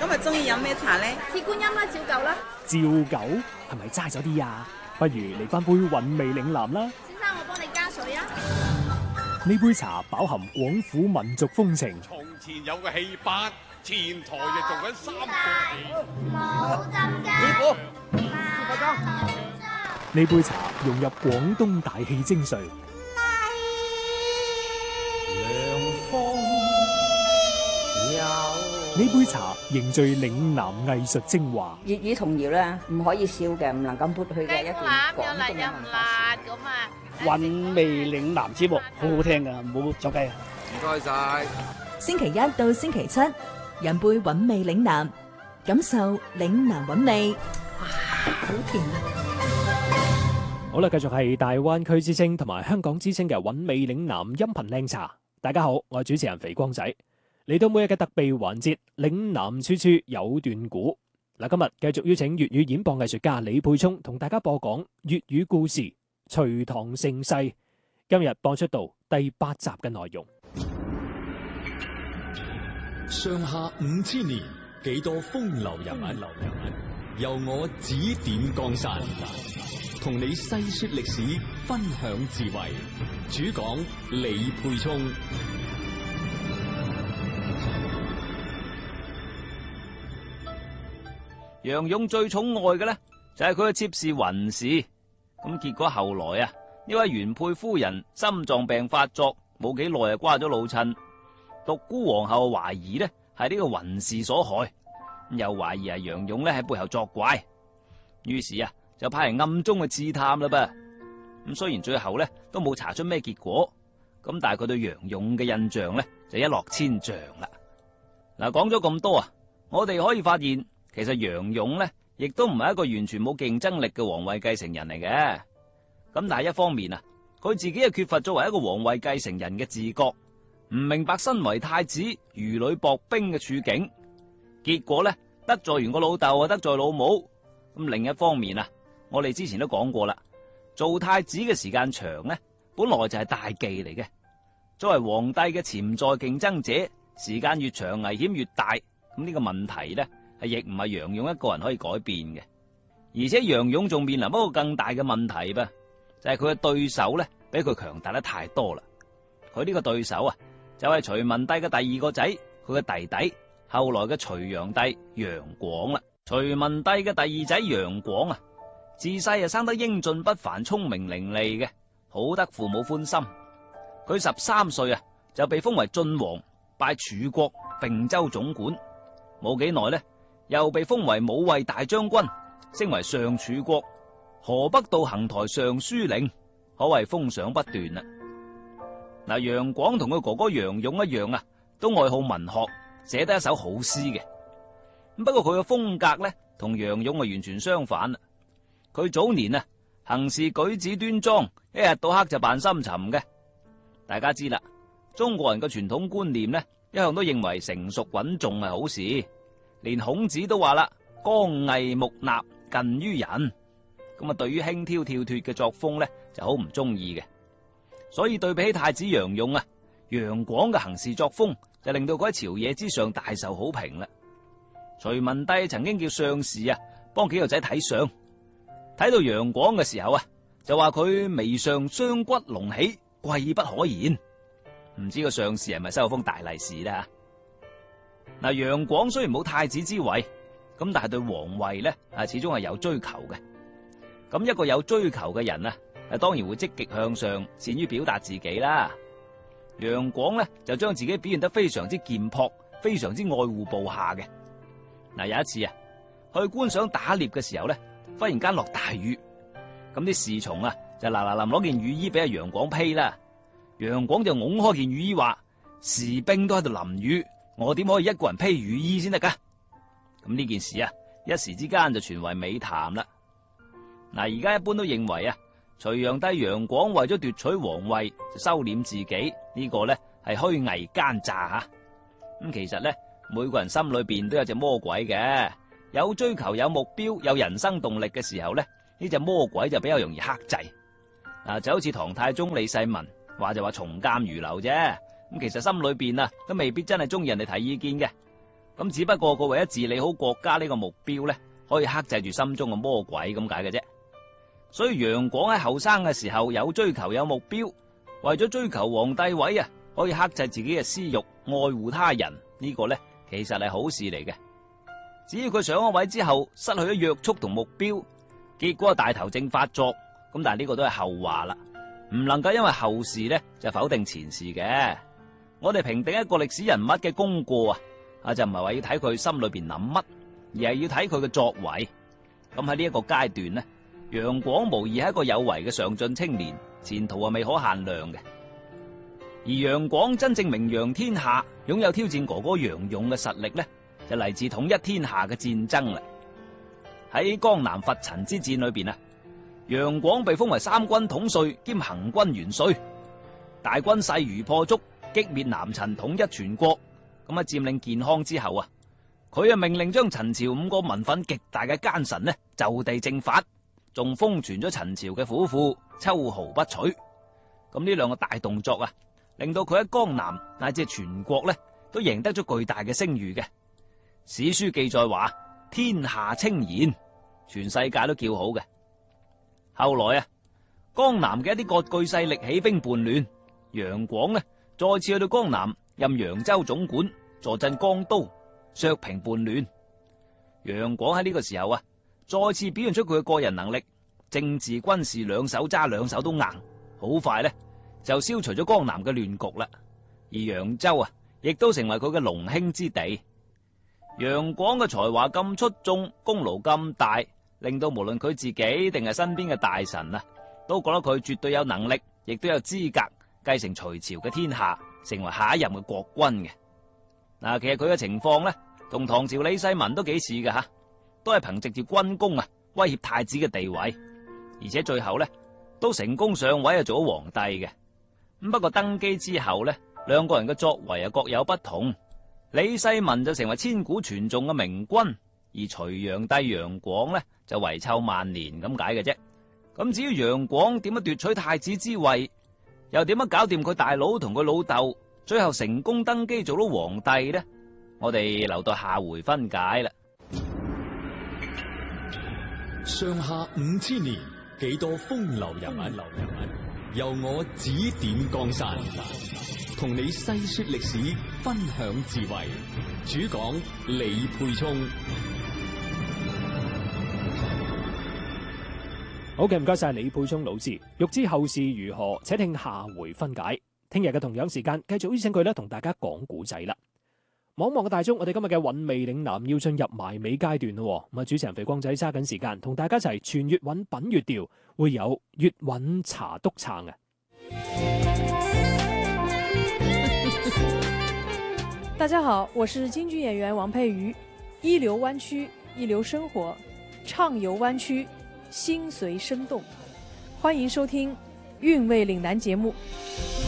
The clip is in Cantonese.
今日中意飲咩茶呢？ 鐵觀音啦，照舊啦。 照舊係咪齋咗啲啊？不如嚟翻杯韻味嶺南啦。 先生，我幫你加水啊。 呢杯茶飽含廣府民族風情。 從前有個戲班，前台就做緊三個戲。 冇針㗎。 師傅， 呢杯茶融入廣東大氣精髓。呢杯茶凝聚嶺南藝術精華。 粵語童謠咧，唔可以少嘅，唔能夠抹去嘅一段廣東嘅文化。 韻味嶺南節目好好聽噶，唔好走雞啊！ 唔該晒。 星期一到星期七，飲杯韻味嶺南，感受嶺南韻味。哇，好甜啊！ 好啦，繼續係大灣區之聲同埋香港之聲嘅韻味嶺南音頻靚茶。大家好，我係主持人肥光仔。嚟到每日嘅特備環節，嶺南處處有段古。嗱，今日繼續邀請粵語演播藝術家李沛聰同大家播講粵語故事《隋唐盛世》。今日播出到第8集嘅內容。 上下5000年，幾多風流人物，由我指點江山，同你細說歷史，分享智慧。主講李沛聰。 楊勇最寵愛嘅咧就係佢嘅妾侍雲氏，咁結果後來啊，呢位原配夫人心臟病發作，冇幾耐啊瓜咗老襯。獨孤皇后懷疑呢係呢個雲氏所害，又懷疑係楊勇呢喺背後作怪，於是啊就派人暗中去刺探啦噃。咁雖然最後呢都冇查出咩結果，咁但係佢對楊勇嘅印象呢就一落千丈啦。嗱，講咗咁多啊，我哋可以發現。其實楊勇呢，亦都唔係一個完全冇競爭力嘅皇位繼承人嚟嘅。咁但係一方面啊，佢自己又缺乏作為一個皇位繼承人嘅自覺，唔明白身為太子如履薄冰嘅處境。結果呢，得罪完個老豆啊，得罪老母。咁另一方面啊，我哋之前都講過啦，做太子嘅時間長呢，本來就係大忌嚟嘅。作為皇帝嘅潛在競爭者，時間越長，危險越大。咁呢個問題呢，亦唔係楊勇一個人可以改變嘅，而且楊勇仲面臨一個更大嘅問題噃，就係佢嘅對手咧，比佢強大得太多啦。佢呢個對手啊，就係隋文帝嘅第二個仔，佢嘅弟弟，後來嘅隋煬帝楊廣啦。隋文帝嘅第二仔楊廣啊，自細啊生得英俊不凡，聰明伶俐嘅，好得父母歡心。佢13歲啊，就被封為晉王，拜楚國并州總管。冇幾耐咧，又被封為武衛大將軍，升為上楚國河北道行台尚書令，可謂封賞不斷啦。嗱，楊廣同佢哥哥楊勇一樣啊，都愛好文學，寫得一手好詩嘅。不過佢嘅風格咧，同楊勇係完全相反啦。佢早年啊，行事舉止端莊，一日到黑就扮深沉嘅。大家知啦，中國人嘅傳統觀念咧，一向都認為成熟穩重係好事。連孔子都話啦，剛毅木訥，近於人。咁啊，對於輕佻跳脫嘅作風咧，就好唔中意嘅。所以對比起太子楊勇啊，楊廣嘅行事作風就令到佢喺朝野之上大受好評啦。隋文帝曾經叫相士啊，幫幾個仔睇相，睇到楊廣嘅時候啊，就話佢眉上雙骨隆起，貴不可言。唔知個相士係咪收咗封大利是啦？嗱，楊廣雖然冇太子之位，咁但係對皇位咧始終係有追求嘅。咁一個有追求嘅人啊，當然會積極向上，善於表達自己啦。楊廣咧就將自己表現得非常之儉樸，非常之愛護部下嘅。嗱，有一次啊，去觀賞打獵嘅時候咧，忽然間落大雨，咁啲侍從啊就嗱臨攞件雨衣俾阿楊廣披啦。楊廣就拱開件雨衣話：士兵都喺度淋雨，我點可以一個人披雨衣先得噶？咁呢件事啊，一時之間就傳為美談啦。嗱，而家一般都認為啊，隋煬帝楊廣為咗奪取皇位，就收斂自己，呢個咧係虛偽奸詐吓。咁其實咧，每個人心裏邊都有隻魔鬼嘅，有追求、有目標、有人生動力嘅時候咧，呢隻魔鬼就比較容易克制。嗱，就好似唐太宗李世民話就話從諫如流啫。咁其實心裏邊啊，都未必真係中意人哋提意見嘅。 咁只不過佢為咗治理好國家呢個目標呢，可以克制住心中嘅魔鬼咁解嘅啫。所以楊廣喺後生嘅時候有追求有目標，為咗追求皇帝位啊，可以克制自己嘅私欲，愛護他人，呢個呢，其實係好事嚟嘅。只要佢上咗位之後失去咗約束同目標，結果大頭症發作，咁但係呢個都係後話啦，唔能夠因為後事呢就否定前事嘅。我哋評定一個歷史人物嘅功過就唔係話要睇佢心裏邊諗乜，而係要睇佢嘅作為。咁喺呢一個階段呢，楊廣無疑係一個有為嘅上進青年，前途未可限量嘅。而楊廣真正名揚天下，擁有挑戰哥哥楊勇嘅實力呢，就嚟自統一天下嘅戰爭啦。喺江南伐陳之戰裏邊楊廣被封為三軍統帥兼行軍元帥，大軍勢如破竹，擊滅南陳，統一全國。咁喺佔領建康之後佢命令將陳朝5個民憤極大嘅奸臣呢就地正法，仲封存咗陳朝嘅府庫，秋毫不取。咁呢兩個大動作令到佢喺江南乃至全國呢都贏得咗巨大嘅聲譽嘅。史書記載話天下稱賢，全世界都叫好嘅。後來江南嘅一啲割據勢力起兵叛亂，楊廣呢再次去到江南任揚州總管，坐鎮江都，削平叛亂。楊廣喺呢個時候再次表現出佢嘅個人能力，政治軍事兩手揸，兩手都硬，好快呢就消除咗江南嘅亂局啦。而揚州亦都成為佢嘅龍興之地。楊廣嘅才華咁出眾，功勞咁大，令到無論佢自己定係身邊嘅大臣都覺得佢絕對有能力，亦都有資格繼承隋朝嘅天下，成為下一任嘅國君嘅。其實佢嘅情況同唐朝李世民都幾似嘅都係憑藉住軍功威脅太子嘅地位，而且最後都成功上位做咗皇帝嘅。不過登基之後兩個人嘅作為各有不同。李世民就成為千古傳頌嘅明君，而隋煬帝楊廣就遺臭萬年咁解嘅啫。咁至於楊廣點樣奪取太子之位，又點樣搞掂佢大佬同佢老豆，最後成功登基做到皇帝呢？我哋留待下回分解啦。 上下5000年，幾多風流人物，由我指點江山，同你細說歷史，分享智慧。主講李沛聰。 好嘅，唔該晒李沛聰老師。欲知後事如何，且聽下回分解。聽日嘅同樣時間，繼續邀請佢同大家講古仔啦。望嘅大鐘，我哋今日嘅韻味嶺南要進入埋尾階段咯。咁主持人肥光仔揸緊時間，同大家一齊全粵韻品粵調，會有粵韻茶督撐嘅。 大家好，我是京劇演員王佩瑜。一流灣區，一流生活，暢遊灣區，心隨生動。歡迎收聽《韻味嶺南》節目。